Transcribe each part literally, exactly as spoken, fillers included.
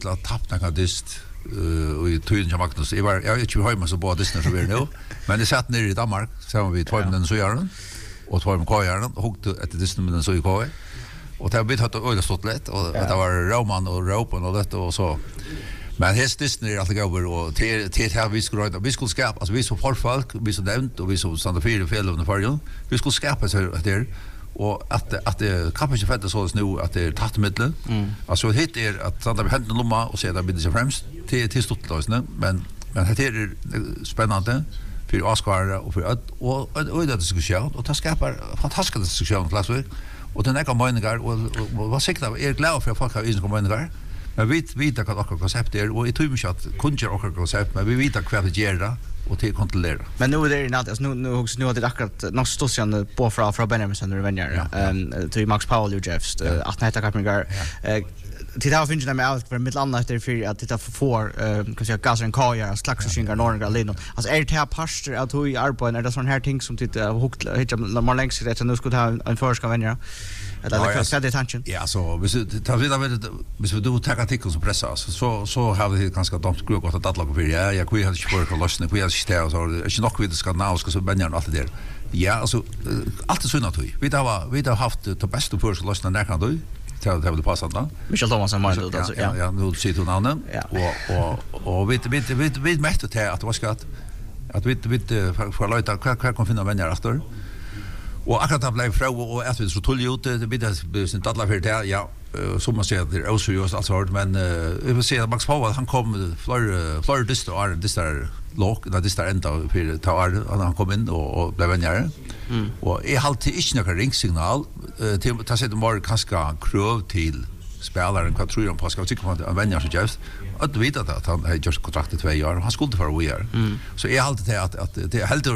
till att tappa några dist och i tiden jag Magnus. Jag var jag inte hemma så på distan så vi nu. Men det satt nere i Danmark så vi två med så gör och två med kajaren och hukte efter distan med den så i kaj. Och det har blivit att öde stått lätt och det var Roman och Ropen och det och så. Men häst distan är alltid över och till till här vi skulle vi skulle skapa alltså vi så folk vi så nämnt och vi så standa fyra fel under förrjun. Vi skulle skapa så där och att att det kan inte fälla så nu att det är tattmedel. Mm. Alltså hit är att sätta vi händerna lomma och se där blir det främst till till stottlösne men men det är spännande för Oscar och för att och och det ska ske och det skapar fantastiska diskussioner klassvik och den är meningar och vad säkert är glad för att folk har in meningar. Men vi vet att vårt koncept är och i tror inte att kunde vårt koncept men vi vet att vad det gör och till kontrollera. Men nu är det inte alltså nu nu också nu har det akkurat något stående på från från Benjamin Center vänner ehm till Max Paul och Jeffs att näta kapningar eh till det har finns det med allt för mitt annat efter för att titta för kan säga gasar och kajar slags och skingar norra lino alltså är det här pastor att hur arbetar är det sån här ting som titta hukt hitta man längst det nu skulle ha en förska vänner eller det kan det tanken ja så hvis du tar vidare med hvis du tar artikeln som pressas så så har det ganska dumt gott att alla för ja jag kunde inte för att lösna kunde inte ställa så är inte nog vid det ska nå ska så vänner allt det ja alltså allt är så naturligt vi har vi har haft det bästa för att lösna där kan du det har det passat då. Michel Thomas och Michael alltså ja. Ja, nu sitter hon namnen. Och och och vi vi vi vi mätte till att det var skatt att vi vi för lite kvar kvar kan finna vänner efter. Och akkurat det blev fråga och att vi så tull ut det blir det sen alla för det ja som man säger det är oseriöst alltså men vi får se Max Paul han kom för för det där det där lock där det där ända för ta han kom in och och blev vänner. Mm. Och är alltid inte någon ringsignal till att sätta mer kanske kröv till spelaren vad tror de på ska tycka på en vänner så just att veta att han har just kontraktet två år han skulle för år. Mm. Så är alltid det att att det helt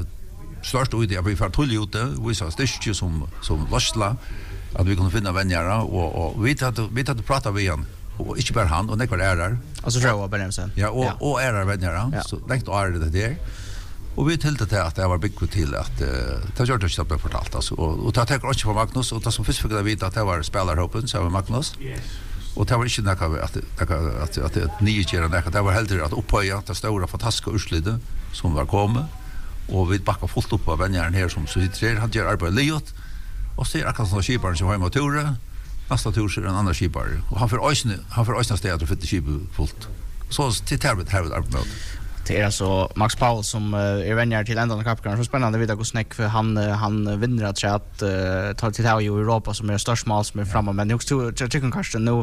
störst ut det vi får tull ut det vi så störst som som varsla att vi kan finna vänner och och vi att vi att prata med han och inte bara han och det var där alltså tror jag Benjamin ja och ja. Och är vänner så längt är det där och vi tänkte till att det var byggt till att ta gjort det stopp fortalt alltså och och ta tänker också på Magnus och ta som först fick det vita att det var spelarhopen så var Magnus och det var inte något att att att det nio ger det det var helt att upphöja det stora fantastiska urslitet som var kommit och vi backar fullt upp av vänjaren här som så sitter han gör arbete liot och ser akkurat som skiparen som har med Tore nästa tur så är en annan skipare och han för ösne han för ösne stad att fylla skip fullt så till tävlet här med arbete. Det är alltså Max Paul som är vänner till ändan av kapkarna. Så spännande vidare gå snäck för han han vinner att chat tar till här i Europa som är störst mål som är framme men också jag tycker kanske nu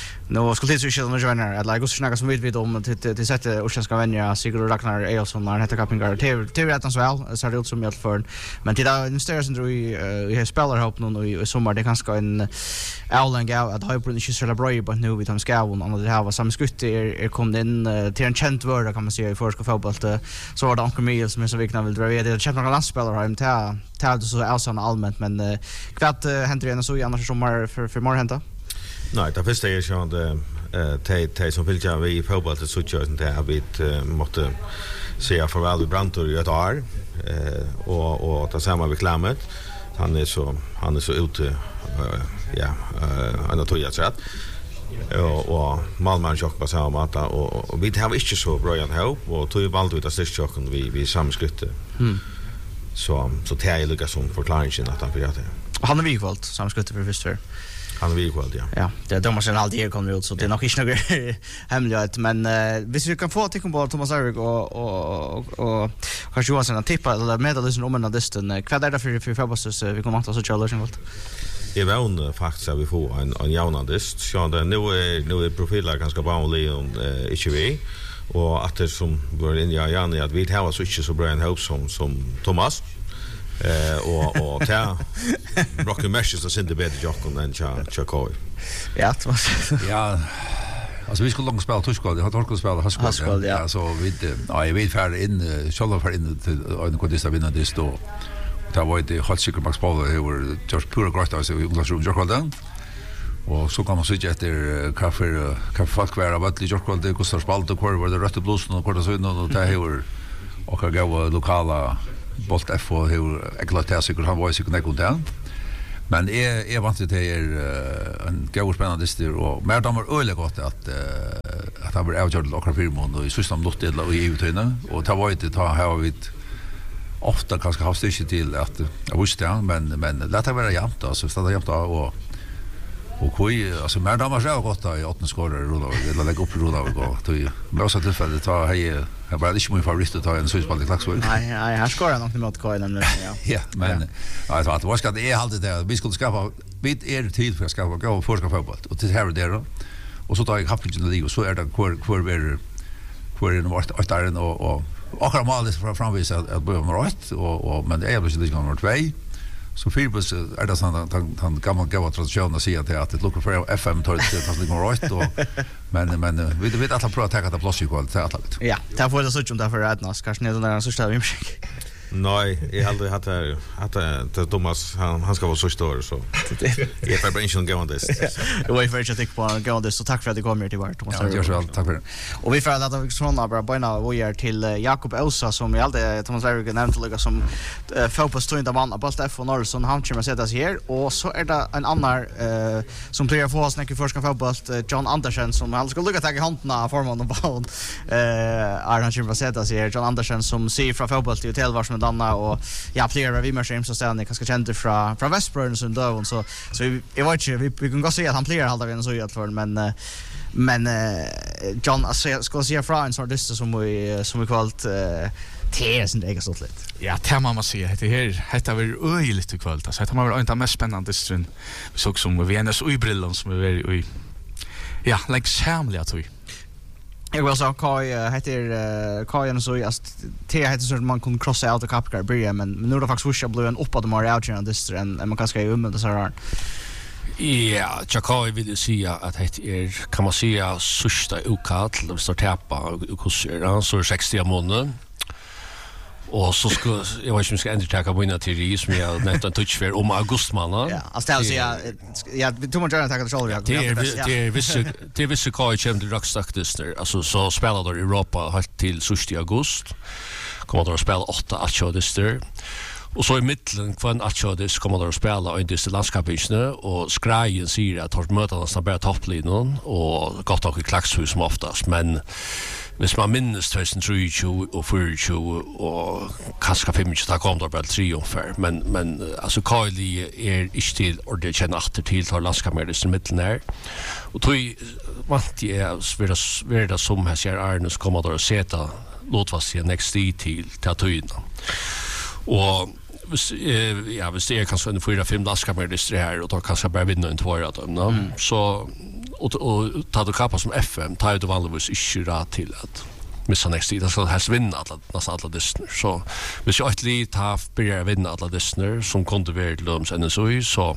nu skulle det så inte några vänner att lägga oss snacka som vi vet om till till sätta utländska vänner Sigurd Ragnar Eilsson när heter kapningar till till rätt så väl så det ut som helt för men till där investeras inte i i spelarhopp nu i sommar det kanske en Allen Gal att ha på den Chisela Brøy but nu vi tar skavon och det här var samskutt är kom in till en känd värld kan man säga i förska fotboll så var det Anker Miel som är så vikna vill dra vidare det championship landspelare hem till till så Elsan allmänt men kvart händer det så i annars sommar för för mer hända. Nej, det första är ju att eh te te som vill jag vi fotboll till så tjockt det har vi måste se farväl i Brantor i ett år eh och och ta samma vi klämmet. Han är så han är så ute ja eh andra tror jag så att och och Malmö chock på samma mata och, och vi har inte så bra igen här och tog ju valt ut att det chocken vi vi samskutte. Mm. Så så det är Lucas som förklaringen att han fick det. Han har vi valt samskutte för först. Han vill väl ja. Ja, det de måste alltid kommer ut så det är nog inte något hemligt men eh hvis vi kan få till på Thomas Erik och och och kanske Johansson att tippa eller medaljen om en distan vad är det för för fotbolls vi kommer att så Charles Walt. Det var en faktiskt att vi får en en jaunadist så det nu är nu är profiler ganska vanlig och inte vi och att det som går in ja Janne att vi har så inte så bra en hopp som som Thomas eh och och ta Rocky Meshes så synte bättre Jocko än Cha Chakoi. Ja, det var ja. Alltså vi skulle långt spela tuskval, det har torkat spela haskval. Ja, så vi ja, jag vet färd in själva för in till en kodista vinna det står. Det var det helt säkert Max Paul det var just pura grått alltså i ungdomsrum Jocko där. Och så kan man se efter kaffe kaffe folk vara vad det Jocko det kostar spalt och kvar var det rött blåsen och kvar så och det här och jag gav lokala Bolt F och hur eklatär sig han var sig kunna gå där. Men är är vant till det är en god spännande styr och mer damer öle gott att att han blir avgjort till akkurat firman och i sista minut i E U-tøyene, och ta var inte ta här vid ofta kanske har styrt till att jag visste det, men men låt det vara jämnt alltså stanna jämnt och och koi alltså mer damer så gott i åttende skårer rulla eller lägga upp rulla och gå till men så tillfället ta hej jag bara inte min favorit att ta en sysball i Klaxvik. Nej, nej, här skårar nog mot koi nämligen ja. Ja, men alltså att vad ska det är alltid det vi skulle skaffa bit är tid för att skaffa gå och forska fotboll och till här och där och så tar jag kapten till liga och så är det kvar kvar är kvar är vart att där och och akkurat målet för framvisa att börja med rätt och och men det är väl inte liksom nummer två. Så Filbus är det sånt han han gammal gåva tradition att säga att det lockar för F M tar det fast liksom rätt och men men vi vet att han prövar att ta plats i kvalitet att ja, det får det så som därför att nas kanske när den så står vi mycket. Nej, jag hade haft det att det Thomas han han ska vara så stor så. Jag får bara inte gå on this. Jag vill först att på gå on this så tack för att du kom här till vart Thomas. Ja, gör så väl. Tack för det. Och vi får att vi såna bara börja och är till Jakob Elsa som jag alltid Thomas Verge nämnde lika som fotbollstunda man på Steff och Norrson han kommer sätta sig här och så är det en annan som plejer få oss när första fotboll John Andersen som han ska lucka ta i handen av formen och bollen. Eh är han kommer sätta sig här John Andersen som ser från fotboll till hotell var som Danna och ja player vi mer som så ni kanske kände från från Westburn som då och så så jag vet inte vi, vi kan gå se att han player halda vi så i alla fall men men John alltså ska se från så det som vi som vi kallt T sen det är så lätt. Ja, det man måste säga det här heter väl öjligt kvalt. Alltså det var inte mest spännande stund. Vi såg som vi ändas i brillan som vi är i. Ja, like samliga tror jag. Jag vill säga Kai heter Kai så just T heter så att man kan crossa out och kapka börja men men nu är det faktiskt visst blue en uppåt de har out genom det än man kan ska ju det så här. Ja, Chakai vill säga att det är kan man säga sista ukall de står täppa och så sextio månader. Och så ska jag vet inte om jag ska ändra tacka på innan till det som jag nästan touch för om augustmånad. Ja, alltså det så jag jag vi tog mig tacka till själva. Det är det är vissa det är vissa Kai kommer till rockstackdist alltså så spelar då Europa helt till sista augusti. Kommer då att spela åtta atchodister. Och så i mitten kvar en atchodist kommer då att spela i det landskapet och skräjen säger att har mötat nästan bara topplinjen och gått och i Klaxhus som oftast men hvis man minnes tjugo tjugo og tjugo og kanskje femtio ta kom der bare triumfer men men altså Kylie er ikke til og det kjenner atter til tar landskamerlis i midten her og tog vant jeg vil det som her sier Arnes kommer der og seta låtvast igjen next tid til til tøyene og hvis, eh, ja, hvis det er kanskje en fyra fem landskamerlis her og da kanskje bare vinner en tvåre av dem no? mm. så och och ta det kappa som F M tar det vanligtvis inte rätt till att missa nästa tid så helst vinna alla nästan alla distner så hvis jag äntligen tar börja vinna alla distner som kunde vara löms än så så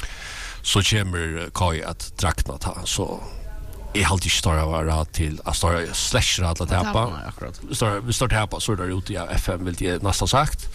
så kommer Kai att drakna ta så är halt inte stora vara till att stora slash alla tappa stora vi står tappa så där ute i F M vill det nästan sagt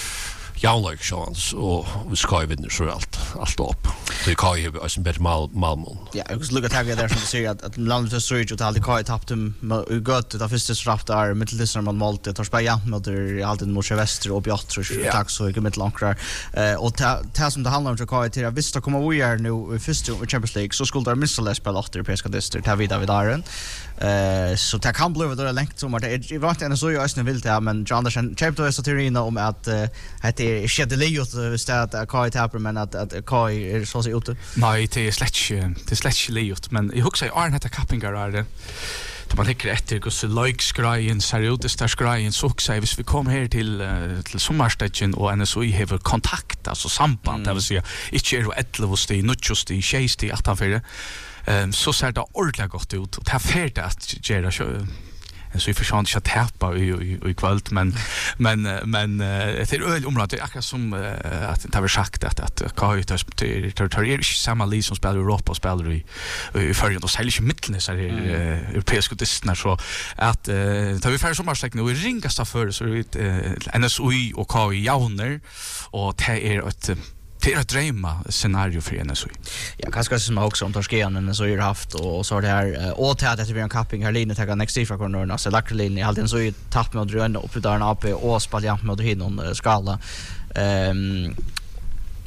jag like chans och vi ska ju vinna så allt allt upp. Det kan ju vara en bättre mal malmon. Ja, jag skulle lucka tagga där som du säger att att landet för Surge och alltid kan tappa dem och gott det första straff där mitteldistriktet man Malte tar spela mot det alltid mot Väster och Bjart så tack så mycket mittlankrar. Eh och ta som det handlar om att Kai till visst att komma vi är nu i första Champions League så skulle det missa spela åtta europeiska distrikt ta vidare vid Iron. Eh så det kan bli det längt som att det var inte så jag ösnen vill det men John Andersen chapter är så teorierna om att att det är skedeliot visst att Kai tapper men att att Kai är så så ute. Nej, det är slätt det är slätt liot men jag husar Arne heter Kappingar är det. Då man tycker efter hur så like skrejen seriöst där skrejen så också hvis vi kommer här till uh, till sommarstätten och en så i har kontakt alltså samband det vill säga inte är det ett levels det not just det chase det att han för ehm så ser det ordentligt gott ut och ta färd att göra så en så i försökt att täppa i i kvällt men men men det är öl område det är som att det har sagt att att Kai tar tar är samma lis som spelar i Europa och spelar i i förrjun och säljer mitten så här europeiska distnar så att tar vi för sommarstäckning och ringasta för så vi N S O I och Kai Jauner och det är ett det är ett drömma scenario för N S O I. Ja, kanske som också om Torskean så har ju haft och så har det här och till att det blir en capping här linje till next ifrån cornerna så lagt linje alltid så ju tapp med drön upp där en A P och spalja med hin och skala. Ehm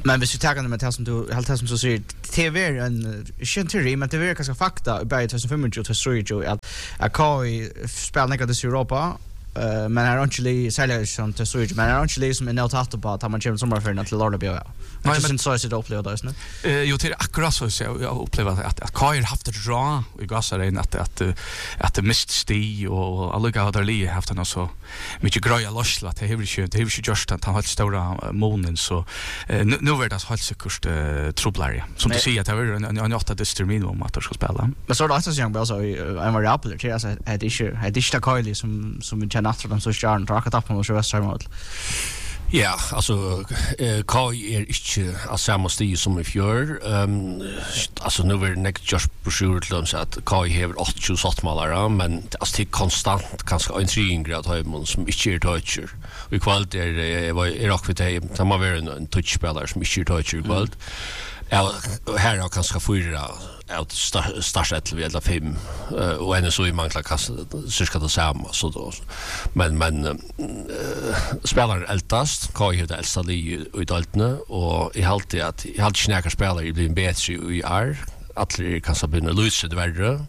Men hvis vi tar med det som du helt det som så säger T V är en inte teori men det är ganska fakta i början tjugohundrafem och tjugohundratre att att K I spelar negativt i Europa. Uh, men är actually säljer som till Sweden men är actually som är nåt att på att man kommer sommarferien till Lordaby. Nej, men så är det upplevt då, snä. Eh, jo, det är akkurat så jag upplever att att Kai har haft det bra i gasaren att att att det mist sti och alla gårdar li haft han så mycket greja lossla att det har ju det har ju just att han har stora månen så nu nu är det helt säkert trubblar. Som du säger att det är en en åtta distrimin om att det ska spela. Men så då är det så jag bara så en variabel till alltså är det inte är det inte Kai som som vi känner att de så stjärn drar att på och så västermål. Ja, alltså eh, K I är inte av samma stig som i fjör. Um, alltså nu är det inte just broschyrer till dem så att K I har åttio målare, men alltså, det är konstant ganska en tregrad höjmon som inte är toucher. Och i kvalitet är det är också det att man är en touchspelare som inte är toucher i kvalitet. Ja, här är ganska fyra att starta ett eller fem och ännu så i många kast cirka det samma så då men men uh, spelar eldast K I har det äldsta li i daltne och i halt det att i halt snäka spelare i blir bättre i är att det kan så bli lösa det värre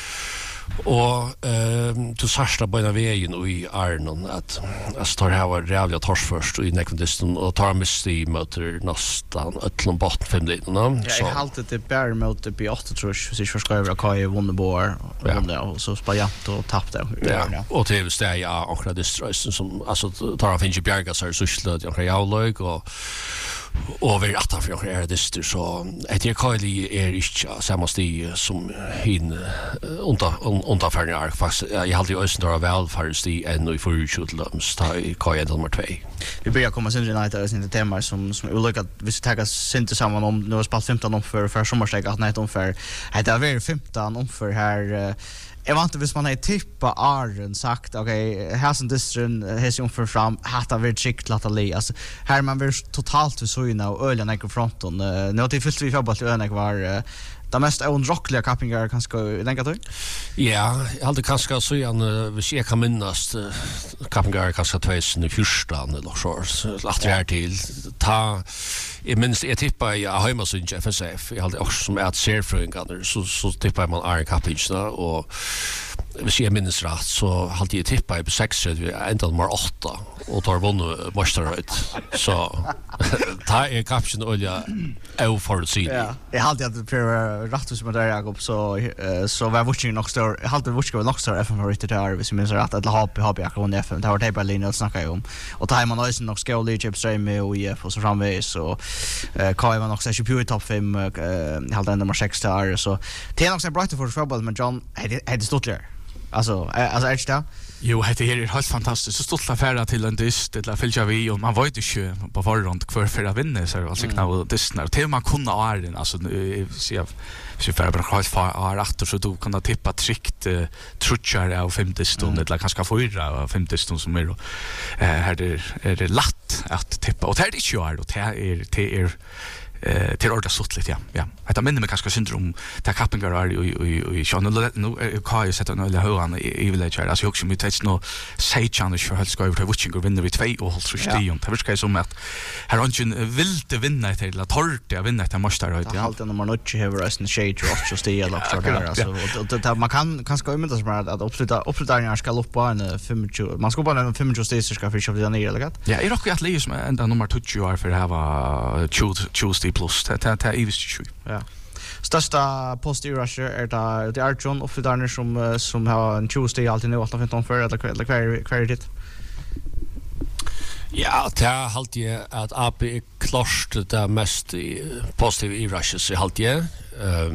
och ehm du sarsta på en vägen och i Arnon att jag står här var jävla tors först och i nekvendisten och tar med sti motor nästan öllom bort fem literna så jag halt det bare mot på åtta tror jag så jag ska över Kai vunnit bor och så spajat och tappade ja och det är det ja och det strössen som alltså tar av Finch Bjarga så så slöt jag jag lag och och vi att för är det så att jag Kylie är inte samma stig som hin under under för jag faktiskt jag hade ju östra väl för stig än i för utlums ta i Kylie nummer två. Vi börjar komma sen United in det tema som som olika vi ska ta oss inte samman om nu har spalt femton om för för sommarsteg att nej om för det är väl femton om för här jag vet inte hvis man har tippa Arden sagt okej okay, här som distren här som för fram hatta vi skikt lata li alltså här man vill totalt så ju och ölen är fronten uh, nu har det fullt vi fotboll till ölen var uh, det mest onrockliga kappingar kanske tänka du? Ja, jag hade kanske så igen hvis jag kan minnas kappingar kanske tjugohundrafjorton eller så lagt det här till ta jag minns jag tippar jag hemma så i F S F jag hade också som att serfröingar så så tippar man Iron Cappingarna och hvis jag minns rätt så hade jag tippat på sex vi ända nummer åtta och tar vunnit mästerskapet så ta är kapten olja au för sig. Ja, jag hade att för rätt som där Jakob så så var watching nog stor jag hade watching nog stor F M för det där hvis jag minns rätt att ha ha jag kan F M det var det på linjen att snacka om och ta man också nog ska League Chips med och I F och så framväs så Kai var nog så på topp fem hade nummer sex där så det är nog så bright för fotboll men John hade stått där. Alltså alltså är det Jo, det är helt fantastiskt. Så stolt affärer till en dyst, eller fylja vi, och man vet inte på förhand kvar för att vinna, så alltså mm. knappt dystnar. Till man kunna Arden, alltså så jag så för bara helt far rätt så du kan tippa tryckt uh, trutchar av femtio stund mm. eller kanske fyra av femtio stund som är då. Eh här det är det lätt att tippa. Och det är det ju är då det är det är eh till ordet suttligt ja. Ja. Det minner mig kanske syndrom där kappingar är i i i Sean nu kan jag sätta några höan i Village alltså också med test nå säg chans för helt ska över till watching och vinner vi två och håll så stion. Det ska ju som att här har inte vill vinna till att torrt jag vinner till måste det ja. Allt när man inte har resten shade och just det eller så där alltså man kan kan ska ju som att uppsluta uppslutningar ska upp på en femtio man ska bara en femtio stage ska för köpa den ner eller ja är dock att läs med ända nummer tjugo år för det här var tjugo plus det det är ju tjugo ja. Största post i Russia är det det Archon och för som som har en Tuesday alltid nu åtta femton för eller eller kvar kvar det. Ja, det är alltid att A P är klart det mest positiva i Russia så alltid eh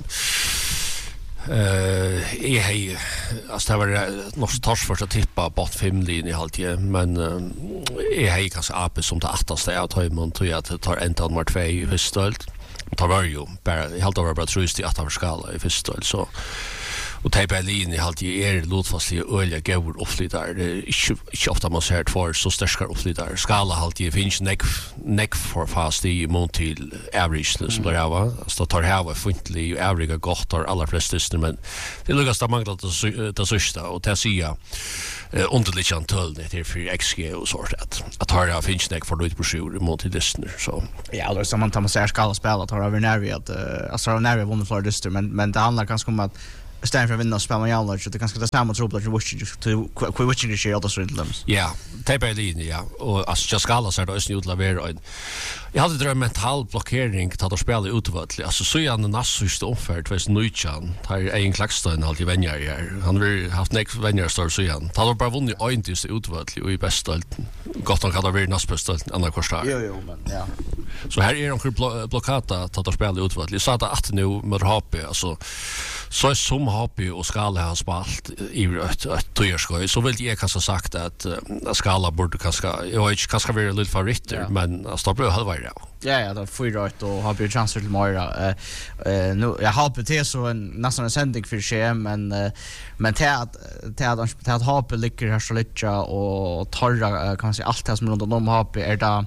eh är hej alltså det var nog tors för att tippa bort fem linjer alltid men är hej kanske A P som det åttaste att ha man tror att det tar en nummer två i höstölt tar var ju bara helt över bara trust i att av skala i förståelse så Och det Berlin i halt är låtfastliga öliga gåvor uppflyttar. Det är inte, inte ofta man ser två så starka uppflyttar. Skala halt det finns neck neck för fast i mot till average som det är va. Så tar här var funtlig och average gott har alla flesta men det lukas att mangla det sista och det ser eh underligt antal det är för X G och sånt att att har det finns neck för lite brosjur mot till Disney så. Ja, alltså som man tar man ser skala spela tar över när att alltså när vunnit för Disney men men det handlar kanske om att istället för att vinna och spela med Jallar så det kanske det samma tror att vi watching det share alltså inte läms. Ja, det är Berlin ja och alltså jag skala så där är ju utlever en jag hade drömt mental blockering att att spela utvärtligt alltså så jag nässt omfärd för Nuchan har en klackstein alltid vänjer här han har haft next vänjer står så igen han har bara vunnit inte utvärtligt och i bästa gott han hade varit näst bästa andra kvartal. Jo jo men ja. Så här är de blockata att att spela utvärtligt så att nu med H P alltså så är som H P och Skala har spalt i ett ett tøyerskøy så vill jag kanske sagt att uh, Skala borde kanske jag vet kanske vara lite favoriter ja. Men uh, står bra halva ja. Ja ja, det får ju rätt och har ju chans till Moira. Eh eh nu jag har på det så en nästan en sändning för sig men uh, men till att till att till att H P ligger här så lite och torra uh, kan man säga allt det som runt om H P är det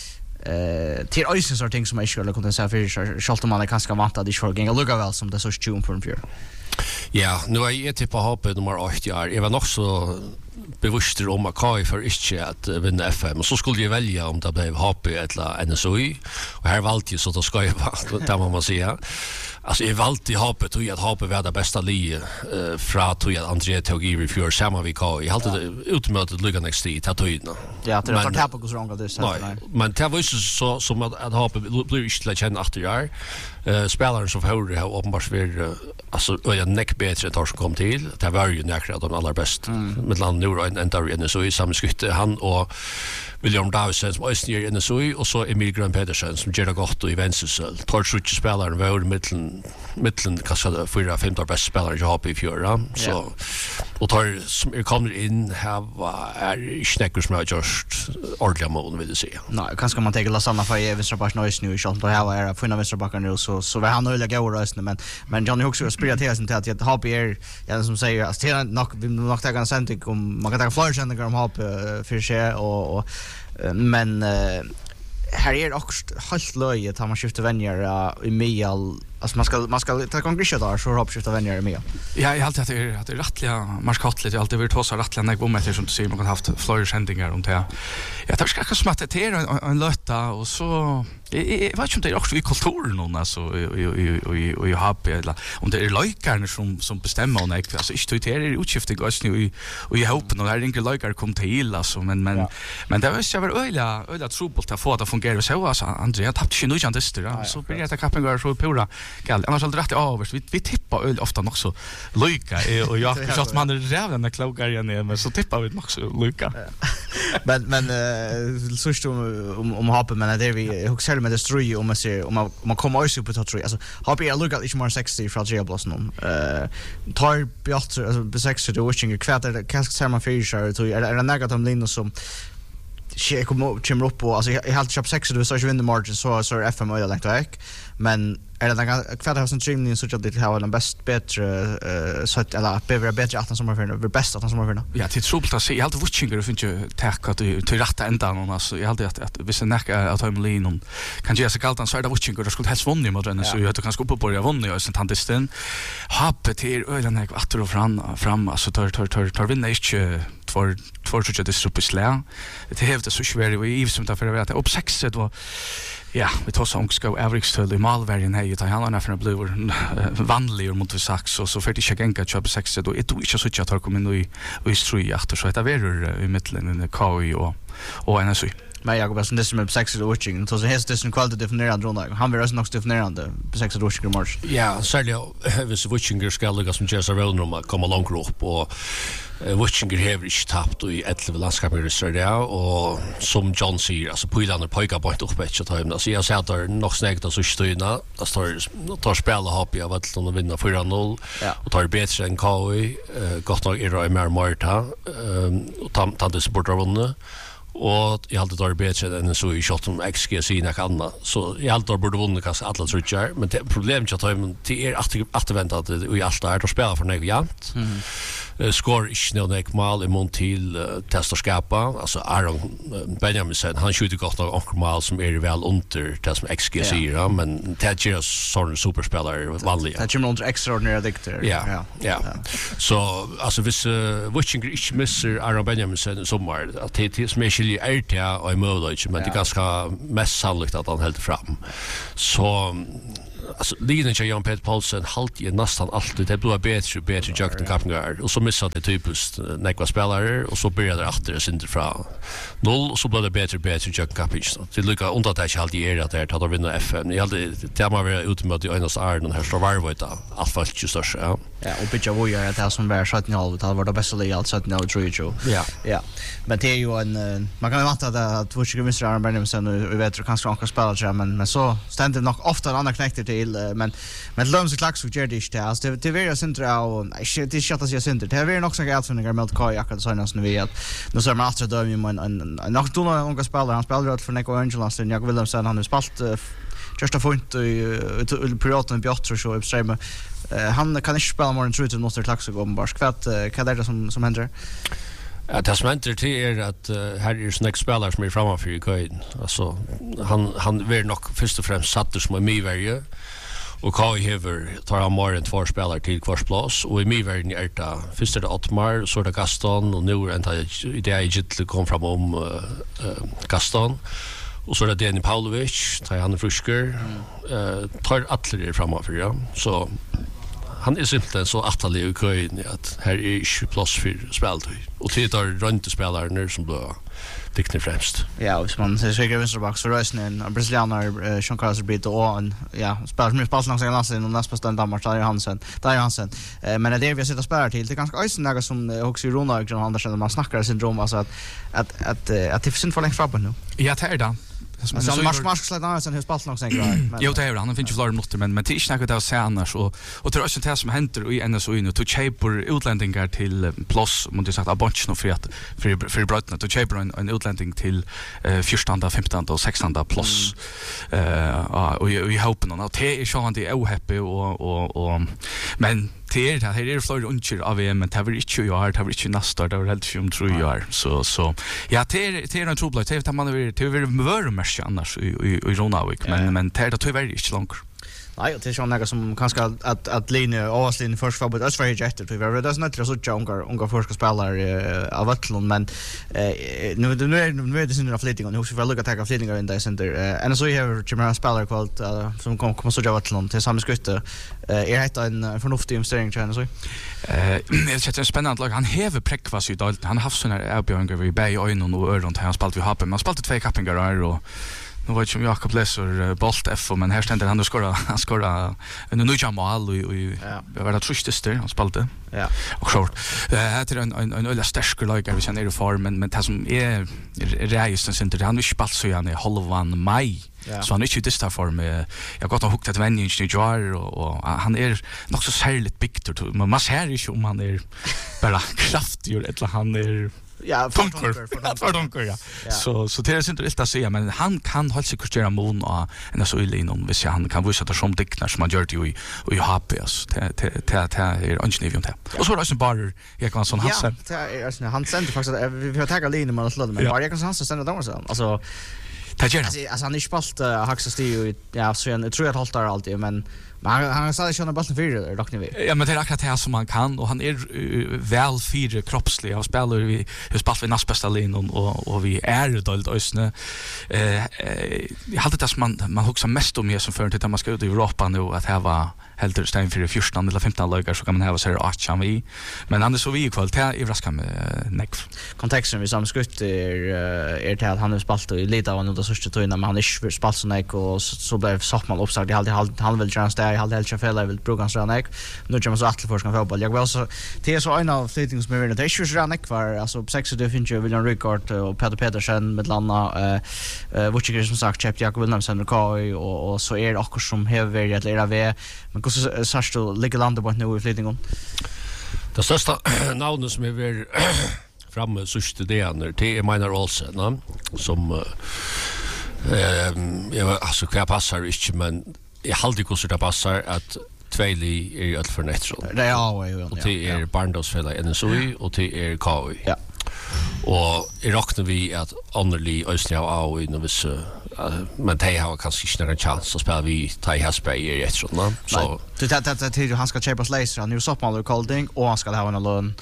eh till ösen så ting som jag skulle kunna säga för skalt man kanske vant att det ska gå lugga väl som det så tjun på för. Ja, nu är jag typ på H P nummer åtta år. Jag var nog så bevisst om att K I för inte att vinna F M och så skulle jag välja om det blev H P eller N S O I och här valde jag så då ska jag det må man säga. Alltså jag valde H P tog att H P var det bästa li eh från tog att André tog i för samma vi K I. Jag hade utmötet lugga next tid att tog. Ja, det var tappa hos Ronga det så. Men det var ju så som att att H P blir inte till känna efter år. Eh spelaren som hörde har uppenbart för alltså jag neck bättre än som kom till. Det var ju näkra de allra bäst med land nu och en där N S O I samskytte han och William Davison som är i N S O I och så Emil Grön Pedersen som gör det gott och i vänstersel. Tar sjutton spelare var i mitten mitten kanske fyra femton bästa spelare jag har i fjärra så och tar som är kommer in här är snackers med just ordliga mål vill jag säga. Nej, kanske man tänker Lasanna för i vänstra backen nu i sånt och här är för vänstra backen nu så så var han öliga gå rösten men men Johnny Hooks spelar till sig till att H P är ja som säger att det nog vi nog ta en sändning om man kan ta fler sändningar om H P för sig och, och men här är också helt löjligt att man skiftar vänner i Mial alltså man ska man ska ta kongress där så har skifta vänner i Mial. Ja, jag har alltid att det är att det är rättliga marskattligt jag alltid vill ta så rättliga när bommeter som du säger man kan haft fler sändningar om det. Jag tar ska kanske smatta till en, en löta och så jag vet inte om det är också i kulturen någon alltså i i i i H P eller om det är lojkarna som som bestämmer och nej alltså inte det är utskifting och nu och i hopen och här inga lojkar kom till alltså men men ja. Men det var så var öliga öliga trubbel att få det fungera så alltså André jag tappade ju nu igen det så blir det kappen så pura gal annars hade rätt överst vi vi tippar öl ofta också lojka och jag så att man är räven när klogar igen men så tippar vi också lojka men men så står om om H P men det vi också med det ströj om man ser om man om man kommer också på tror alltså H P är luggat lite mer sexy från Jables någon eh tar bättre alltså på sexy då wishing kvätter kanske ser man för sig så är det något om Linus som jag kommer kommer upp på alltså jag helt köpt sex då så jag vinner margin så så F M eller lagt väck men är det några kvartal som streaming så att det har den bäst bättre så att eller bättre bättre att som för det bästa att som för ja till trubbel att se jag alltid watching det finns ju tack att till rätta ända någon alltså jag alltid att att visst näka att ha med Leon kan ju så kallt så är det watching det skulle helst vunnit mot den så jag kan skoppa på det vunnit och sen tantisten happet till ölen här åter och fram fram alltså tar tar tar tar vinner inte för för så att det står på slä det hävdar så svårt i som där för att upp sex det var ja vi tar sång ska average till i malvärden här utan han har för blue vanlig mot vi sax och så för det ska gänga köpa sex då är det inte så att jag tar kommer i i strui efter så det är i mitten i K I och och N S O I. Men jag går som det som är sex och watching så det är det kvalitet definierande runda han vill också nog definierande på sex och watching mars. Ja, särskilt vis watching ska lägga som Jessa Rollnum komma långt upp och watching har inte tappat i elva landskaper i Sverige och som John säger alltså Pojlander pojkar på ett uppe så tar så jag säger att det är nog snägt att så stöna att tar tar spela H P av att de vinner fyra noll och tar bättre än K I gott nog är det mer Marta och tant tant det sportar vunnit Och jag hade då bättre än så i shot om X G sina kanna. Så jag hade då borde vunnit kanske alla trutchar, men det problemet jag tar men det är att att vänta att vi allt där att spela för något jämnt. Mm. Uh, score inte någon ekmal i mån till uh, testarskapa. Alltså Aaron uh, Benjaminsen, han skjuter gott några onkelmal som är väl under det som X G säger, ja. Men det är sån superspelare vanliga. Det kommer under extraordinära dikter. Ja, ja. ja. Så alltså hvis uh, Witchinger inte missar Aaron Benjaminsen i sommar, att det är som är skiljer är det och i möjlighet, men det är ganska mest sannolikt att han helt fram. Så alltså linjen till Jan Peter Paulsen halt i nästan alltid det blir bättre och bättre Jack den Kappengar och så missar det typiskt några spelare och så börjar det åter det inte från noll och så blir det bättre och bättre Jack Kappengar. Det lyckas under det halt i era där tar vinna F N. Jag hade det man var ute mot Jonas Arden här står varvita allt fast just så. Ja. Ja, och bitcha var ju att det som var sjutton noll det var det bästa läget alltså att noll tror jag. Ja. Ja. Men det är ju en man kan ju vänta att två stycken mister Arden Benjamin och vi vet kanske några spelare men men så ständer nog ofta andra knäckter till men men Löms klax och Jerdy det alltså det är centra och nej shit det shit att jag center det är nog så galt för några mot Kai akkurat så nästan vi att nu så master då ju men en nog då några spelare han spelar ut för Nico Angelos och jag vill dem sen han har spelat just a point i perioden i Björn så uppström han kan inte spela mer än tre till måste klax och gå bara skvätt vad är det som som händer. Ja, det som händer till är att uh, här är snäck spelare som är framför i Kain. Alltså han han vill nog först och främst satt som i Miverje. Och Kai Hever tar han mer än två spelare till kvarsplats och i Miverje är det först är det Otmar, så är det Gaston och nu är det det är Gittle kom fram om uh, uh, Gaston. Och så är det Danny Pavlovic, tar han frisker. Uh, tar alla framför ja. Så han är simpelthen så attalig i köjen att här är inte plats för speltid. Och det är röntespelare som blir diktning främst. Ja, och man ser säkert vänsterback så rösten en brasilianer Sean Carlos Brito och en ja, spelar med pass långt lansen och nästa stand Danmark där Hansen. Där Hansen. Men det är vi sitter spelare till. Det är ganska ösen något som också i Rona och andra när man snackar syndrom alltså att att att att det finns för länge fram nu. Ja, det är det. Men så mars mars släda ner sen hur spalt nog sen grej. Jo det är han finns ju flera minuter men men det är inte något att säga annars och och det är också det som händer i N S O nu to chaper utlänningar till plus om du sagt a bunch no för att för för brötna to chaper en, en utlänning till uh, fjortonde, femtonde och sextonde plus eh och vi hoppas nog att det är så han det är ohappy och och och men det är det här är flera uncher av V M men det var inte ju har det var inte nästa det var helt film tror jag så så ja det är det är en trubbel det är man vill det vill vara mer annars i i i Ronavik men men det är det tyvärr inte långt. Nej, det är ju något som kanske att att linje Austin först för but Östra ejected to very does not så jungar unga första spelare av Atlant men nu nu är nu är det synd av flytting och hur ska vi lucka ta flytting in där center and så har Jimmy spelare kvalt som kommer komma så av Atlant till samma skutte är det en förnuftig investering tror jag så. Eh det är spännande lag han häver präckvas i Dalton han har haft såna erbjudanden vi bä i ögon och öron han spalt vi happen man spalt två kappingar och nu vet jag om Jakob Lesser Bolt F men här ständer han och skora han skora en ny jamal och och var det trustaste han spelade. Ja. Och short. Det är en en en ölla stark lag vi känner det för men men det som är reisten center han vill spela så gärna halvan maj. Så han är inte det för mig. Jag har gått och hukt ett vänning i New York och, och han är nog så särskilt bitter men man ser ju om han är bara kraftig eller han är ja, för för donker ja. Så så det är inte rätt att säga men han kan hålla sig kustera mån och en så illa inom hvis han kan visa det som diktnar som han gör det ju och ju happes det det det är ungefär det. Och så är det bara jag kan sån Hansen. Ja, det är han sände faktiskt vi har tagit linjen med att slå men bara jag kan Hansen sända dem så. Alltså Alltså, alltså han är spalt uh, Haxa Stig ja så jag tror jag hållt där alltid men men han han sa ju att bollen fyra dock ni vet. Ja men det är akkurat det som man kan och han är uh, väl fyra kroppslig och spelar vi hur spelar vi näst bästa linjen och och vi är dolt ösne. Eh jag hade det som man man huxar mest om mer som för att man ska ut i Europa nu att här var helt stäm för fjorton eller femton lagar så kan man ha så här att chama vi men han är så vi kvalitet i raska med neck. Kontexten vi som skutt är är till att han har spalt i lite av under första tiden men han är spalt så neck och så blev Sockman uppsagd i hade han vill chans där i hade helt fel vill bruka hans neck nu kommer så att för ska fotboll jag vill så det är så en av flyttings som är det är ju neck för alltså sex det finns ju William Rickard och Peter Petersen med landa eh Wutcher som sagt Chep Jakob Williamson och Kai och och så är det också som häver det eller vi men så särskilt ligger landet på nu i flyttingen. Det största navnet som är väl framme sista delen det är Magnus Olsen va? Som eh jag alltså kvar passar inte men jag hade ju så det passar att Tveli är ju allt för nettron. Det är ja ju. Och det är barndomsfälla N S O I och det är K I. Ja. Og I råkner vi at ånderlig Østlig av A I når vi men de har kanskje ikke noen chans å spille vi ta I Hesberg I etter så det det det det han ska köpa laser han är ju soppmål Colding och han ska ha en lön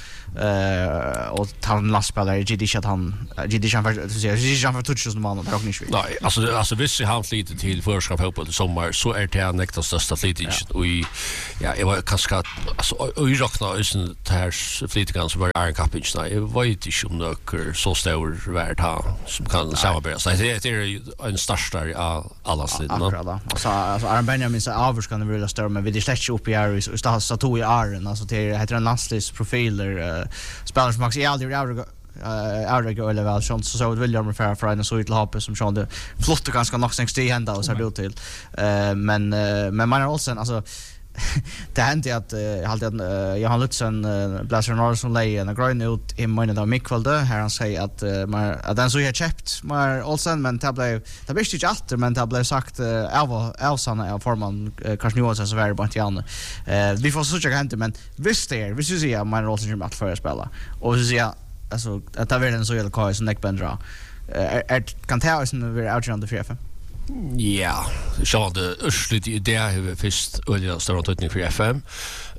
eh och ta en lastspelare G D chat han G D chat för så säger G D chat för touches som man har inte. Nej, alltså alltså visst han lite till förskap fotboll I sommar så är det han nästa största flitigt och I ja jag var kanske alltså och I råknar isen ters flitigan som var Iron Cuppage nej jag vet inte om några så stor värd ha som kan samarbeta så det är en största av alla sliden. Akkurat. Alltså alltså Aaron Benjamin så avskan det vill större men vi det släcker upp I är så står så tog I Aaron alltså det heter en landslidsprofiler spelare som också är aldrig över Auriga eller väl sånt så så vill jag med för för en så ut Hape som sån det flott och ganska nog sänks det hända och så det till eh men men man Olsen alltså det hände att jag hade att Johan Lutzen Blaser Norrson lay en grön ut I månaden av Mikvalde här han säger att man att den så jag köpt man Olsen men det blev det visste inte allt men det blev sagt av Elsanna av forman kanske nu så var det bara inte annat eh vi får så jag hände men visst det vi skulle se man Olsen som att för att spela och så säga alltså att det var den så jävla kvar som neckbendra är kan ta oss när vi är ute under fyra fem. Ja, så det örsligt idé har först olja stor tydning för F M.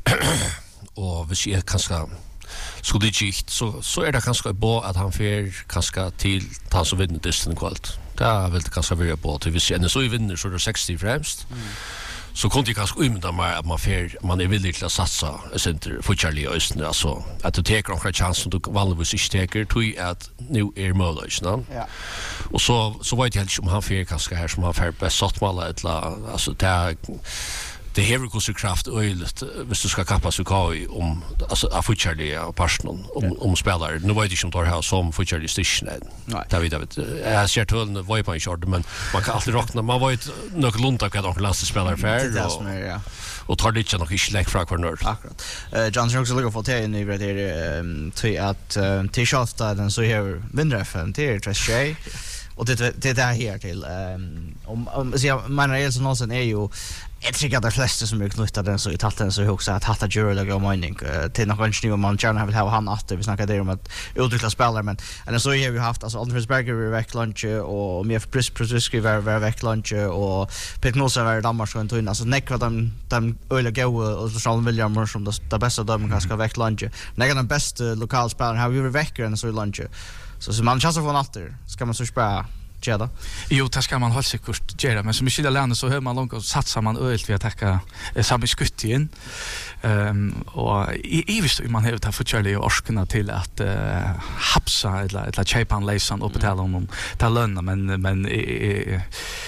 Och vi ser kanske skulle det gick så så är det kanske bra att han får kanske till han som vinner distan kvalt. Det är väl kanske vara bra till vi ser så I vinner så det sextio främst. Mm. Så kunde jag kanske umynda mig att man får man är villig till att satsa center för Charlie Östen alltså att du tar några chanser som du vanligtvis inte tar tror att nu är möjligt no? Ja. Och så så vet jag inte om han får kanske här som han får bäst satt mål eller alltså det det här kraft öjligt hvis du ska kappa så kan om alltså att få Charlie och Parsnon om om spelare nu vet jag inte om tar här som för Charlie station där vi vet jag ser tullen var på en short men man kan alltid rockna man vet nog lunta kan de lasta spelare för och och tar det inte nog inte lägg fra kvar akkurat eh John Jones lukar få till nu det är till att t-shirt den så här vinner F N till Trash och det det där här till om om så man är så någonsin är ju jag tycker att de flesta som är knutna den så I tatten så också att hatta jury och mining till någon kanske nu man gärna vill ha han att vi snackar där om att utveckla spelare men eller så har vi haft alltså Anders Berger i veck lunch och mer pris Produski var var veck lunch och Petnosa var Danmark och in alltså näck vad de de öle gå och så Sean William som det bästa de kan ska veck lunch näga den bästa lokalspelaren har vi veckor och så lunch så så man chansar för natter ska man så spara Tjäda. Jo, det ska man hålla sig kort göra, men som i skilda länder så hör man långt och satsar man ölt vid att täcka eh, samma skutt igen. Um, och i, i visst man har det för och orskarna till att uh, hapsa eller eller köpa en läsan och betala honom ta lön men men eh,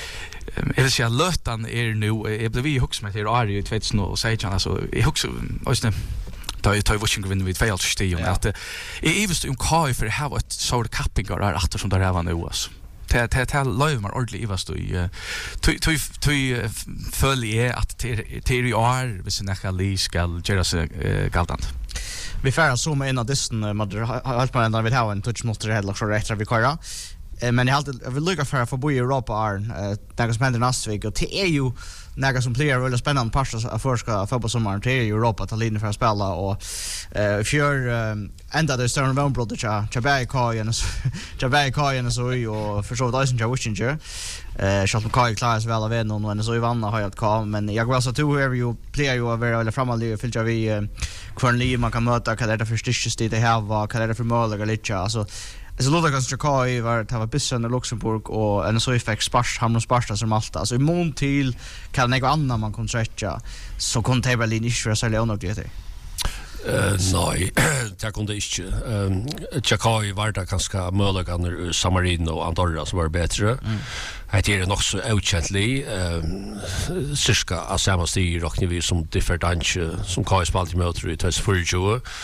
jag vill säga lötan är nu jag blev vi hooks med det är ju tjugo och säger alltså i hooks alltså då jag tar watching vinner vid fail station att i visst om K för have ett sort cappingar är att som där även nu alltså te te te live man ordentligtivast och tu tu tu följer att te är vi sen näka li skall göra så galtant. Vi färra så med en av disten man har på den vill ha en touch mot det heller så rätt vi köra. Men jag alltid jag vill lucka för för bo I Europa är något som händer nästa vecka och det är ju något som blir väldigt spännande pass att förska fotbollssommaren till Europa att linje för att spela och eh för ända det står en brother cha Chabay Kajen Chabay Kajen så och för så Dyson Jawshinger eh Charles McCoy class väl av en och så Ivan har jag kom men jag vill så to whoever you play you över eller framåt fylla vi Quernley man kan möta kan det för stischest det här var kan det för mål eller lite alltså så låter det ganska K I var det var bussen I Luxemburg och en så effekt spars hamnar sparsta som Malta alltså I mån till kan något annat man kan stretcha så kan det väl inte för så långt det det Uh, nej, det kunde inte. Um, Tjakai var det ganska möjliganer ur Samarino och Andorra som var bättre. Mm. Det är nog så outkäntlig. Um, cirka av samma stig råknar vi som different som K I spalt I möter I tjugo fyrtio.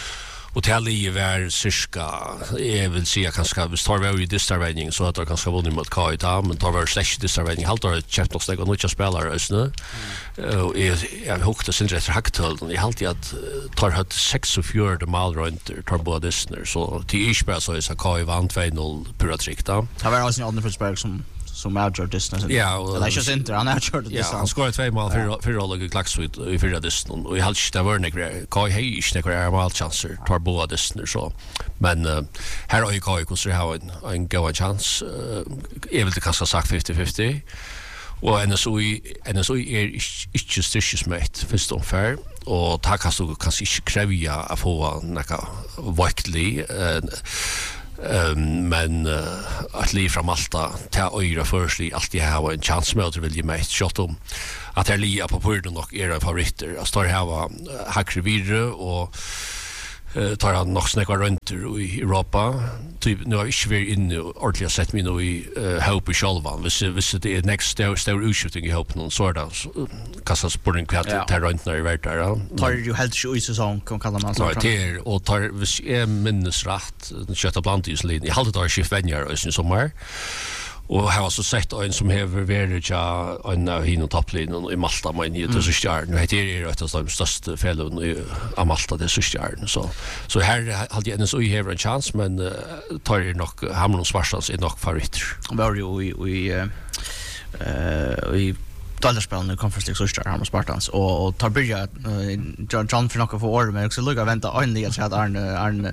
Och till i var cirka, jag vill säga kanske, hvis tar vi i distarvägning så att det kanske vunnit mot K I ta, men tar vi slash distarvägning, halt har ett köpt oss och nya spelare just nu. Och jag jag hukte sin rätt hacktöl, jag halt att tar hött sex och fjärde mål runt tar båda distner så till Isberg så är så K I vann två noll pura trick då. Det var alltså en annan Frisberg som som outgör distance. Ja, och det är just inte han outgör det. Ja, han skorar två mål för för alla i Klaxvik i fyra distance och i halt det var några K I hej inte några mål chanser tar båda distner så. Men uh, här har ju K I kunde ha en en goda chans. Uh, jag vill det kanske sagt fifty fifty. Och N S O I N S O I är inte styrkesmätt först och fär och ta kan du kanske inte kräva att få några verklig Um, men uh, att liv från Malta ta öra försli alltid ha en chans med att vilja med shot om att här lia på porden och era favoriter att står här var hackre vidare och uh, tar han nog snäcka runt i Europa typ nu har vi inte varit inne och ordentligt sett mig nu i uh, Hope i Självan hvis, hvis det är next stor, stor utskjutning i Hope någon sådär kastas på den kvart ja. Till runt när i världen tar ju helt tjugo i säsong kan kalla man så ja, till och tar hvis jag minns rätt köta bland i slin jag hade där skift vänner i sommar och har så sett en som har varit ja en av hin och topplinjen i Malta men ju det så stjärn nu heter det rätt att de största fällen i Malta det så stjärn så så här hade jag en så i en chans men uh, tar det nog hamnar någon svarstans är nog favoriter. Var ju i i eh i Dallarspelen i Conference League så har man Spartans och och tar börja John John för några för år men också lugga vänta in det att Arne Arne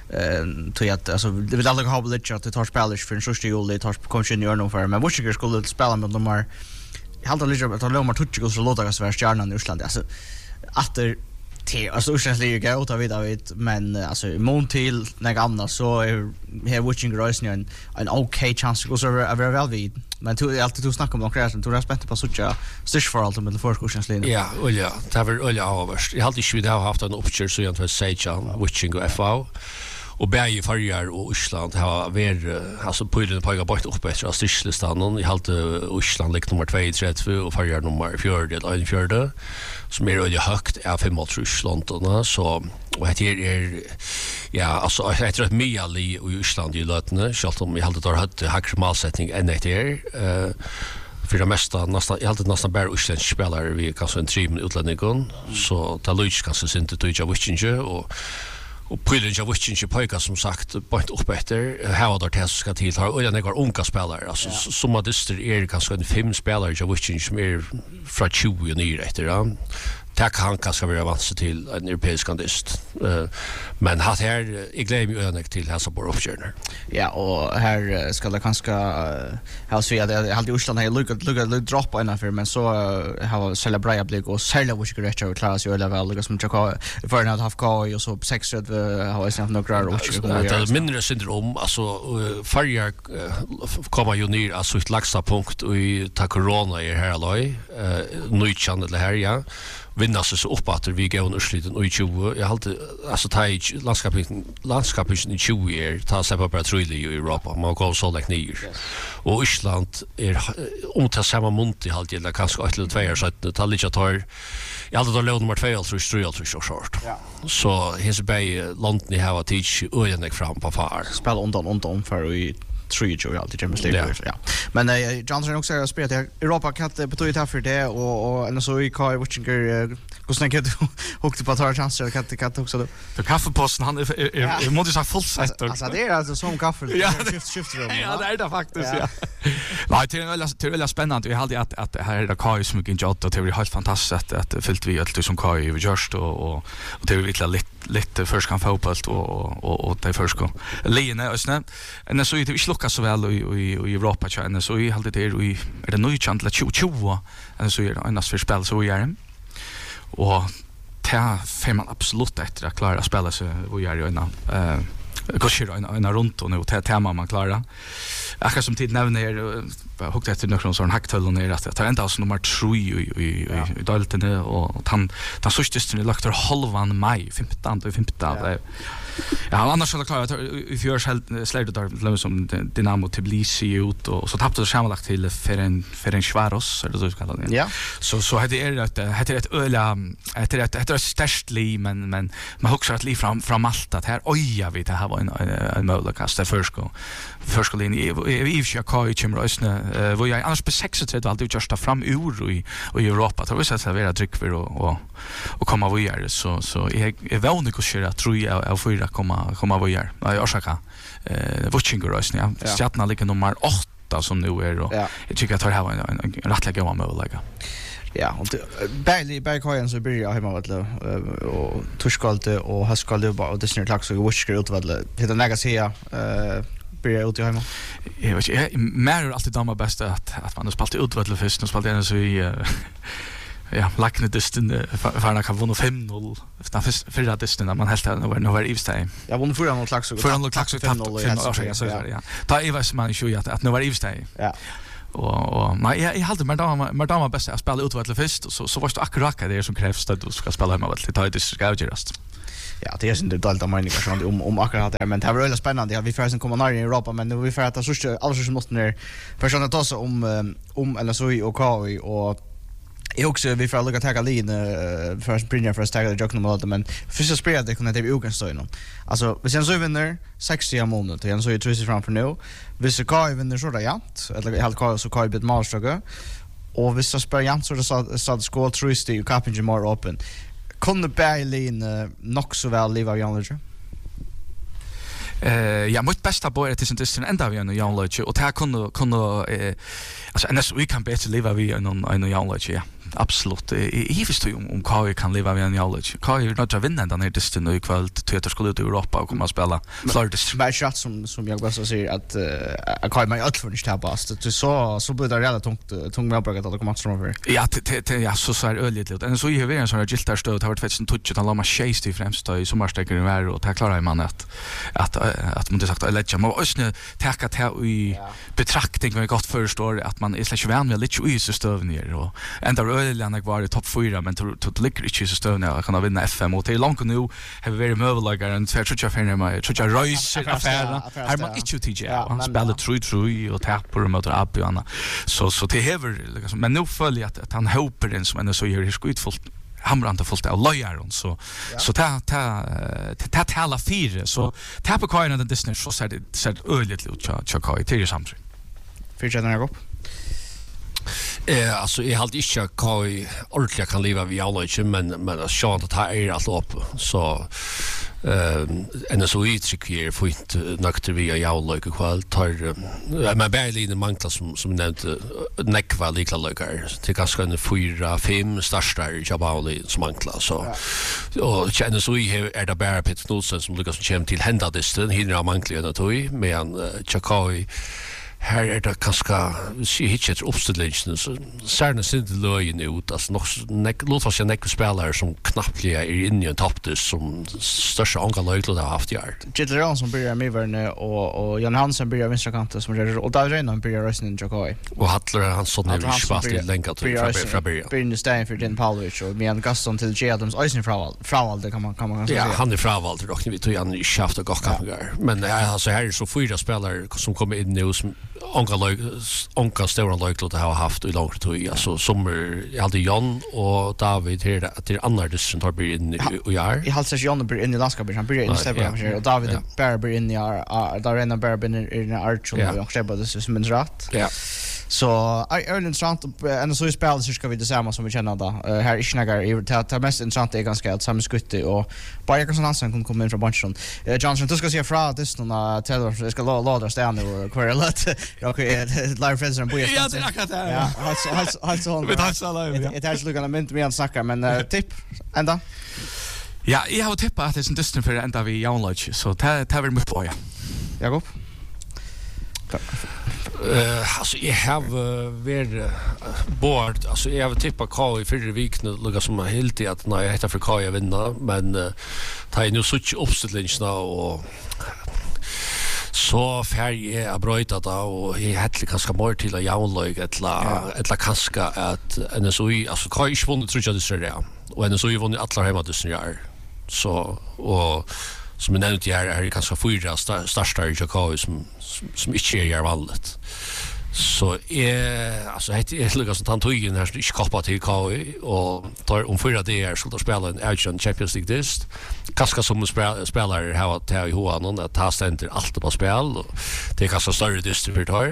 eh till att alltså det vill aldrig ha lite att det tar spelers för en första juli tar kommer in i ordning för men Washington skulle spela med de här helt lite att de har touch så låta oss vara stjärnan i Ryssland alltså att det till alltså ursäktligt gå ut av vid men alltså mån till några andra så är här Washington Royce en en okej chans att gå så över väl vid men du alltid du snackar om de kreasen du respekt på såcha stitch för allt med den förkursenslinjen. Ja, olja. Det var olja avvärst. Jag hade ju har haft en uppkör så jag inte säga Witching och F O. Och bäge förjar och Island har varit alltså på den på bort upp bättre stitchlistan och i halt Island lik nummer två trettio och förjar nummer fjärde eller fjärde som är olja högt är fem mot Ryssland och så och det är ja alltså jag tror att Miali i Island i lötne så om vi hade där hade hackre målsättning än det är eh för det mesta nästan jag hade nästan bara utländska spelare vi kanske en tre minuter utlänningon så ta Luis kanske inte till jag Witchinger och och prylen jag Witchinger pojkar som sagt point upp efter how där test ska till har och några unga spelare alltså som att det är kanske en fem spelare jag Witchinger som är från tjugo ner efter ja tack han kanske vara vant till en europeisk kandist uh, men hat här jag glömmer ju önek till hälsa på uppkörner. Ja och här ska det kanske ha så att jag hade Island här lucka lucka droppa ena för men så har celebrera bli och sälja vad ska rätta och klara sig eller väl som jag har för en half K och så sex rätt har jag snart några och det är mindre syndrom alltså förja komma ju ner alltså ett lägsta punkt i ta corona i här alloj nu channel här ja vinna sig så upp att vi går under sliten och tjugo jag har alltid alltså ta i landskapet landskapet i tjugo år ta sig på bara truly i Europa man går så långt ner och Island är om ta samma mont i halt eller kanske ett eller två år så att ta lite tar jag hade då lån nummer två eller tre eller så short så his bay London ni har teach öjnek fram på far spela undan undan för i tre ju alltid Champions League ja men eh Johnson också har spelat i Europa Cup betyder det för det och och en så i Kai Witchinger hur snackar du hukte på att ta chanser kan kan också då kaffeposten han är jag måste säga fullt sett alltså det är alltså som kaffe shift shift rum ja det är det faktiskt ja nej det är det är spännande vi hade att att här är det Kai som mycket jott och det är helt fantastiskt att fyllt vi allt som Kai i just och och det är lite lite lite först kan fotboll och och och det först kom Lene och snä en så det vi lukar så väl i i i Europa så en så i hade det i är det nu chans att tjugo en så är det annars för spel så gör och ta fem absolut efter att klara spela så vi gör ju en eh går ju en en runt och nu ta tema man klara. Akkurat som tid nämner huggt efter några sån hacktöll ner att ta ända alltså nummer tre i i i daltene och han han sista lagt halvan maj femton och femton. Ja, annars skulle klara i fjörs helt släde där som Dynamo Tbilisi ut och så tappade det sammanlagt till för en för en Schwaros eller så kallar det. Ja. Så så hade det ett hade ett öla ett ett ett störstli men men man huxar att li fram från Malta här. Oj, jag vet det här var en en möjlighet där först gå först gå in i i Chicago i Chimrosne. Vad jag annars på sextiotre alltid just ta fram ur i i Europa. Det var så att servera dryck för och och och komma vidare så så jag är vänlig att köra tror jag av fyra komma komma vidare. Jag orsaka eh Vuchingerösn ja. Stjärna ligger nummer åtta som nu är och jag tycker att det här var en, en, en rättlig god möjlighet. Ja, och Berli Berghajen så börjar hemma vad och Torskalte och Haskalte och Disney Tax och Wuchger ut vad det näga se eh börjar ut i hemma. Jag vet inte, mer alltid damer bäst att att man har spelat ut vad först och spelat så i ja, lakne distan farna kan vinna fem noll. Efter förra distan man helt över nu var Ivstad. Jag vann förra något klax och förra något klax och fem noll ja, så ja. Ta Ivas man ju att att nu var Ivstad. Ja. Och och nej jag hade madama madama bäst att spela ut vad först och så så var det akkurat det som krävs att du ska spela hemma vad det det ska göras. Ja, det är inte dåligt av meningen kanske om om akkurat det men det var väldigt spännande. Ja, vi får sen komma ner i Europa men nu vi får att det så alltså så måste ner för sånt att om om eller så i och Kai och jag också vi får lugga ta lin för springa för att ta det jocken mot men första spelet det kunde det bli oganstøyna. Alltså vi sen så vinner sextio månader igen så är det fram för nu. Vi så Kai vinner så där ja eller helt Kai så Kai bit malstrugga och vi så spelar jant så det så så skål trust i Carpenter more open. Kunde Berlin nog så väl leva i Janlöje? Eh ja, mitt bästa boy är det sen ända vi en Janlöje och det kunde kunde eh alltså ennast vi kan bättre leva vi en en Janlöje. Ja. Absolut. I visst ju om Kai kan leva vi en Janlöje. Kai är inte vinna den här distan i kväll till att skulle ut i Europa och komma och spela Florida. Men shot som som jag bara säger att att Kai mig allt för inte här bast. Du så så blir det rätt tungt tungt med att det kommer att strömma. Ja, ja så så är öligt lite. En så ju vi en sån här giltar stöd har varit touch att lama chase i främst i sommarstäcker var och ta klara man att att att man det sagt att lägga man ösne täcka ta i betraktning vad jag gott förstår att man är slash vän med lite i så stövner och ända öliga var i topp fyra men till till ligger inte så stövner kan vinna F M och till långt nu har vi varit möjliga en två tror jag för mig tror jag Royce affären har man inte T J han spelar true true och tapp på mot Abby Anna så så det häver liksom men nu följer att han hoppar in som en så gör det skitfullt hamrande fullt av lojaron så så ta ta ta ta alla fyra så ta på Kai den Disney så så det så öligt ut cha cha Kai till samtidigt. Fyra den upp. Eh alltså jag hade inte Kai ordentligt kan leva vi alla inte men men att sjå att ta är allt upp så eh en så uttrycker för inte nökter vi jag like kväll tar men Berlin manglar som som nämnde nekva lika lökar till ganska en fyra fem största jobbauli som manglar så och känner så i är det bara Peter Knudsen som lyckas som till hända distan hinner manglar det toy men Chakai här är det kanske se hitchet uppställningen så särna sitter löjen ut alltså nog låt oss säga näck spelare som knappt är inne i en toppdis som största antal löjt har haft i år. Gitleron som börjar med värne och och Jan Hansen börjar vänstra kanten som är och David Renan börjar rösten i Jokai. Och Hattler han såg ner i svart i länka till från början. Börjar stay för den Paulovic och med en Gaston till J Adams Eisen Fraval. Fraval det kan man kan man säga. Ja, han är Fraval dock vi tog han i skaft och gånger. Men alltså här är så fyra spelare som kommer in nu som onka like onka stora like att ha haft i långt tid alltså som jag hade Jan och David här till andra distan tar bli in i år. I halsa Jan blir in i landskapet han blir in i stäppen och David bara blir in i där redan bara blir in i Archon och Sheba det som en rätt. Ja. Så är det intressant och så i spelet så ska vi det samma som vi känner då. Här i Schnagar är det mest intressant är ganska att samma skutte och bara jag kan Hansen kan komma in från Bunchon. Johnson du ska se fra distan Taylor så ska låta stanna och kvar lätt. Okej, live friends and boys. Ja, det är klart det. Ja, alltså alltså alltså. Vi tar så live. Det är ju lugna men med snacka men tipp ända. Ja, jag har tippat att det är en distan för ända vi Janlodge så ta ta väl mycket på ja. Jakob. Eh alltså jag har varit board alltså jag har tippat Kai i förra veckan lugga som helt i att när jag heter för Kai jag vinner men ta nu så uppställningarna och så färg är jag bröjta då och jag hade kanske mer till att jaunlög eller eller kanske att N S O I alltså kan ju vunnit tror jag det ser det och N S O I vunnit alla hemma det snär så och som jag nämnde här är det kanske fyra största i Chicago som som inte är vanligt så är alltså heter det Lucas Tantoyen här inte kappa till K I och tar om fyra det är så att spela en Asian Champions League dist kanske som spelare har att ta i hoan att ta ständer allt på spel och det är kanske större distributor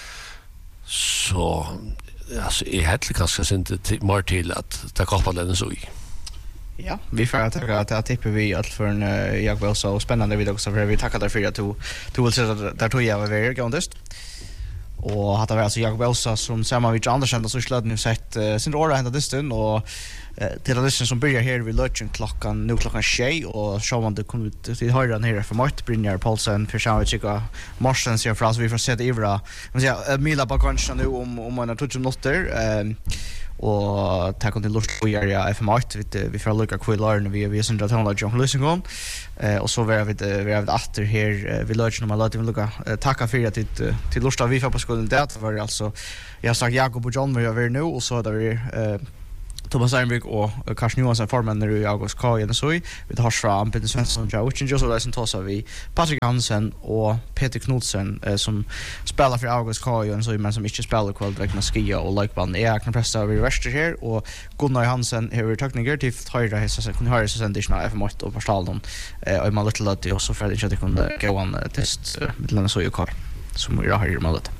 så alltså är helt kanske inte mer till att ta kappa den så i. Ja, vi får att tacka att tipper vi allt för en uh, jag vill så spännande video också för vi tackar därför att du du vill säga där tog jag över gåndest. Och hade väl alltså Jakob Elsa som samma vid Andersen så slöt nu sett uh, sin åra hända distan och uh, till den som börjar här vid lunchen klockan nu klockan tjej och så man det kommer till höra den här för Mart Brynjar Paulsen för Jean Chica Marsens här för oss vi får se det Ivra men ja Mila Bakoncha nu om om man har touch noter um, och ta kon till lust och göra F M åtta vi vi får lucka kvar när vi vi syns att handla John Lusingon eh och så var vi vi har åter här vi lärde nog att vi lucka tacka för att till till lust vi får på skolan det var alltså jag sagt Jakob och John vi är nu och så där vi eh Thomas Einvik och Karsten Johansson formen när i August K I så vi har fram Peter Svensson och Joe Joseph Lesson tossa vi Patrick Hansen och Peter Knudsen eh, som spelar för August K I och så men som inte spelar kväll vägna skia och likeband är kan pressa vi rester här och Gunnar Hansen här tekniker till höra hässa så kunde höra så sen det F M åtta och Pastalon eh och man lite lite och så för det inte kunde gå en test med den så ju kvar som vi har här i målet.